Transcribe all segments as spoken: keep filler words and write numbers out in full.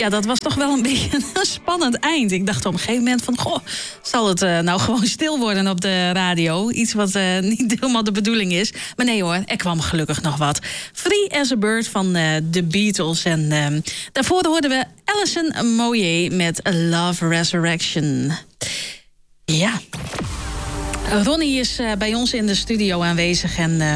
Ja, dat was toch wel een beetje een spannend eind. Ik dacht op een gegeven moment van... goh, zal het uh, nou gewoon stil worden op de radio? Iets wat uh, niet helemaal de bedoeling is. Maar nee hoor, er kwam gelukkig nog wat. Free as a Bird van uh, The Beatles. En uh, daarvoor hoorden we Alison Moyet met Love Resurrection. Ja. Ronnie is uh, bij ons in de studio aanwezig en... Uh,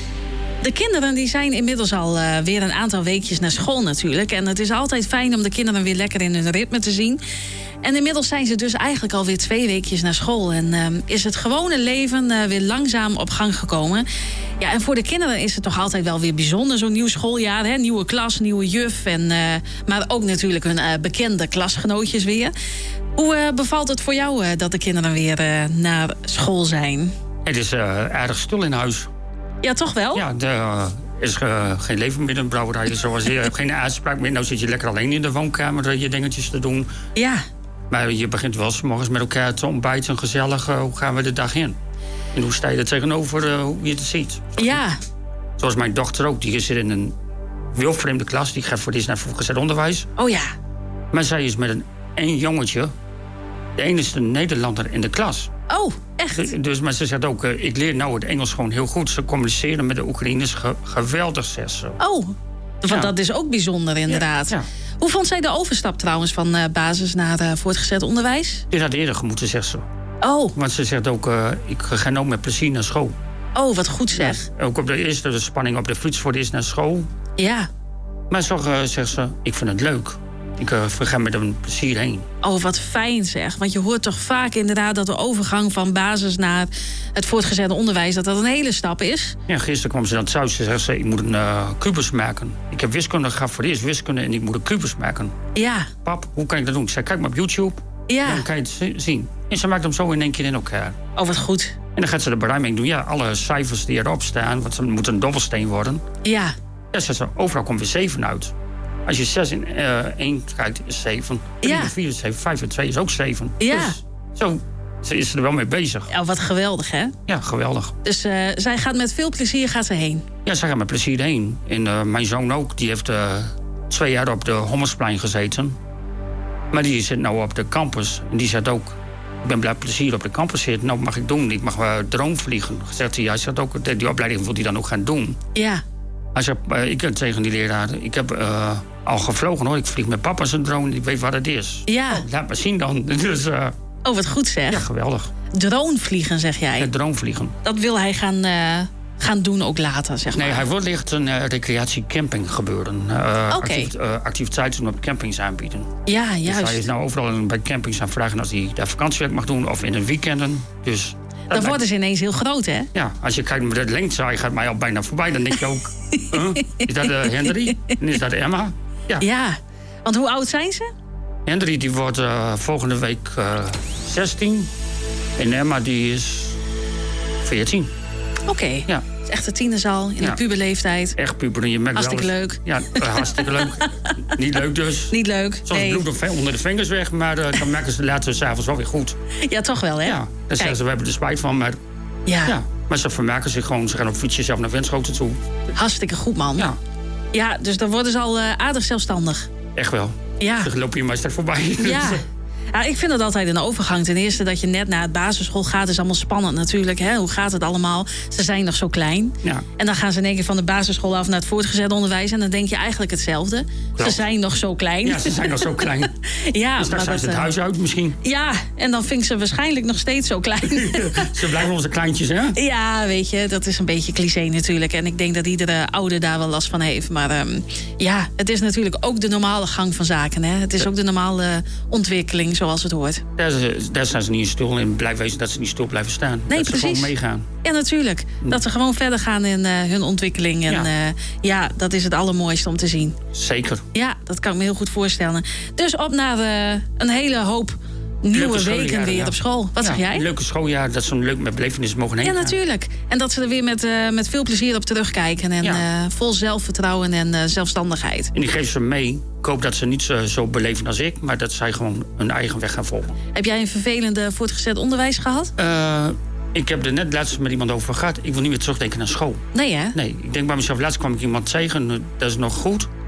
De kinderen die zijn inmiddels al uh, weer een aantal weekjes naar school natuurlijk. En het is altijd fijn om de kinderen weer lekker in hun ritme te zien. En inmiddels zijn ze dus eigenlijk alweer twee weekjes naar school. En uh, is het gewone leven uh, weer langzaam op gang gekomen. Ja, en voor de kinderen is het toch altijd wel weer bijzonder, zo'n nieuw schooljaar. Hè? Nieuwe klas, nieuwe juf. En, uh, maar ook natuurlijk hun uh, bekende klasgenootjes weer. Hoe uh, bevalt het voor jou uh, dat de kinderen weer uh, naar school zijn? Het is uh, aardig stil in huis. Ja, toch wel? Ja, er uh, is uh, geen leven meer in de brouwerij. Zoals je hebt geen uitspraak meer. Nou zit je lekker alleen in de woonkamer uh, je dingetjes te doen. Ja. Maar je begint wel 's morgens met elkaar te ontbijten. Gezellig, uh, hoe gaan we de dag in? En hoe sta je er tegenover uh, hoe je het ziet? Ja. Zoals mijn dochter ook. Die zit in een wildvreemde klas. Die gaat voor dit naar voortgezet onderwijs. Oh ja. Maar zij is met een één jongetje de enige Nederlander in de klas. Oh, echt? Dus, maar ze zegt ook, uh, ik leer nou het Engels gewoon heel goed. Ze communiceren met de Oekraïners ge- geweldig, zegt ze. Oh, want ja. Dat is ook bijzonder inderdaad. Ja, ja. Hoe vond zij de overstap trouwens van uh, basis naar uh, voortgezet onderwijs? Dit had eerder gemoeten, zegt ze. Oh. Want ze zegt ook, uh, ik ga nou met plezier naar school. Oh, wat goed zeg. Ja, ook op de eerste de spanning op de fiets voor de eerst naar school. Ja. Maar zo uh, zegt ze, ik vind het leuk. Ik uh, ga met een plezier heen. Oh, wat fijn zeg. Want je hoort toch vaak inderdaad dat de overgang van basis naar het voortgezet onderwijs... dat dat een hele stap is. Ja, gisteren kwam ze dan thuis en zei ze, ik moet een uh, kubus maken. Ik heb wiskunde gehad voor de eerst wiskunde en ik moet een kubus maken. Ja. Pap, hoe kan ik dat doen? Ik zei, kijk maar op YouTube. Ja. Dan kan je het zien. En ze maakt hem zo in één keer in elkaar. Oh, wat goed. En dan gaat ze de beruiming doen. Ja, alle cijfers die erop staan, want ze moeten een dobbelsteen worden. Ja. Ja, ze zei, overal komt weer zeven uit. Als je zes in uh, één kijkt, is zeven. Ja. En vier is zeven, vijf en twee is ook zeven. Ja. Dus zo is ze er wel mee bezig. Ja, wat geweldig, hè? Ja, geweldig. Dus uh, zij gaat met veel plezier gaat ze heen? Ja, zij gaat met plezier heen. En uh, mijn zoon ook, die heeft uh, twee jaar op de Hommersplein gezeten. Maar die zit nou op de campus. En die zegt ook, ik ben blij plezier op de campus zitten. Nou, mag ik doen. Ik mag uh, droomvliegen. Zegt hij, hij zegt ook, die opleiding wil hij dan ook gaan doen. Ja. Hij zegt, uh, ik heb tegen die leraar, ik heb uh, al gevlogen hoor. Ik vlieg met papa zijn drone, ik weet wat het is. Ja. Oh, laat maar zien dan. Dus, uh, oh, wat goed zeg. Ja, geweldig. Dronevliegen, zeg jij? Ja, dronevliegen. Dat wil hij gaan, uh, gaan doen ook later, zeg maar. Nee, hij wil licht een uh, recreatiecamping gebeuren. Uh, Oké. Okay. Actief, uh, activiteiten op campings aanbieden. Ja, juist. Dus hij is nou overal bij campings aan vragen als hij daar vakantiewerk mag doen of in de weekenden. Dus... Dan worden lijkt... ze ineens heel groot, hè? Ja, als je kijkt met de lengte, hij gaat mij al bijna voorbij. Dan denk je ook, uh, is dat uh, Henry? En is dat Emma? Ja. Ja, want hoe oud zijn ze? Henry die wordt uh, volgende week uh, zestien. En Emma die is veertien. Oké. Okay. Ja. Het is echt de tienerzal in ja. de puberleeftijd. Echt puber. Je merkt hartstikke wel leuk. Ja, uh, hartstikke leuk. Niet leuk dus. Niet leuk, Soms nee. bloed onder de vingers weg, maar uh, dan merken ze later s'avonds wel weer goed. Ja, toch wel, hè? Ja, dan zeggen ze, we hebben er spijt van, maar... Ja. ja. Maar ze vermaken zich gewoon. Ze gaan op fietsjes zelf naar Winschoten toe. Hartstikke goed, man. Ja. Ja, dus dan worden ze al uh, aardig zelfstandig. Echt wel. Ja. Ze lopen hier maar straks voorbij. Ja. Ja, ik vind het altijd een overgang. Ten eerste dat je net naar het basisschool gaat, is allemaal spannend natuurlijk. Hè? Hoe gaat het allemaal? Ze zijn nog zo klein. Ja. En dan gaan ze in één keer van de basisschool af naar het voortgezet onderwijs. En dan denk je eigenlijk hetzelfde. Klopt. Ze zijn nog zo klein. Ja, ze zijn nog zo klein. Ja, dus straks zijn ze het huis uit misschien. Ja, en dan vind ik ze waarschijnlijk nog steeds zo klein. Ze blijven onze kleintjes, hè? Ja, weet je, dat is een beetje cliché natuurlijk. En ik denk dat iedere ouder daar wel last van heeft. Maar um, ja, het is natuurlijk ook de normale gang van zaken. Hè? Het is ook de normale ontwikkeling zoals het hoort. Daar, daar staan ze niet stil in. Blijf wezen dat ze niet stil blijven staan. Nee, dat precies. ze gewoon meegaan. Ja, natuurlijk. Dat ze gewoon verder gaan in uh, hun ontwikkeling. En ja. Uh, ja, dat is het allermooiste om te zien. Zeker. Ja, dat kan ik me heel goed voorstellen. Dus op naar uh, een hele hoop nieuwe weken weer ja. op school. Wat ja, zeg jij? Een leuke schooljaar, dat ze een leuk met belevenis mogen heen. Ja, natuurlijk. En dat ze er weer met, uh, met veel plezier op terugkijken. En ja. uh, vol zelfvertrouwen en uh, zelfstandigheid. En die geven ze mee. Ik hoop dat ze niet zo, zo beleven als ik, maar dat zij gewoon hun eigen weg gaan volgen. Heb jij een vervelende voortgezet onderwijs gehad? Uh, ik heb er net laatst met iemand over gehad. Ik wil niet meer terugdenken naar school. Nee, hè? Nee, ik denk bij mezelf, laatst kwam ik iemand tegen. Dat is nog goed.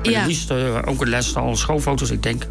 Maar Ja. het liefst uh, ook het les al schoolfoto's. Ik denk,